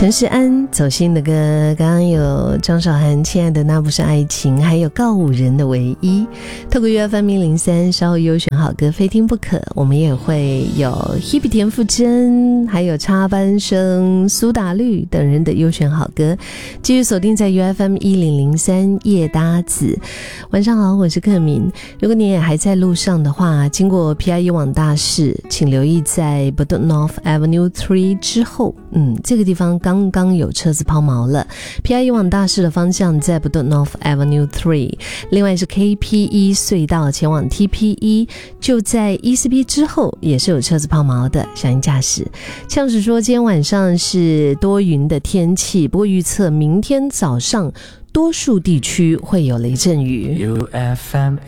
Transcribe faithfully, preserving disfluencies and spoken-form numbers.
陈世安走心的歌，刚刚有张韶涵亲爱的那不是爱情，还有告五人的唯一。透过 U F M 一零三稍后优选好歌非听不可，我们也会有 Hebe 田馥甄还有插班生苏打绿等人的优选好歌，继续锁定在 U F M 一零零三夜搭子。晚上好，我是克敏。如果你也还在路上的话，经过 P I 一网大市，请留意在 Bedok North Avenue 三之后，嗯，这个地方刚刚有车子抛锚了。 P I 一网大市的方向在 Bedok North Avenue 三，另外是 K P 一 隧道前往 T P 一，就在 E C P 之后也是有车子抛锚的，小心驾驶。像是说今天晚上是多云的天气，不过预测明天早上多数地区会有雷阵雨。 U F M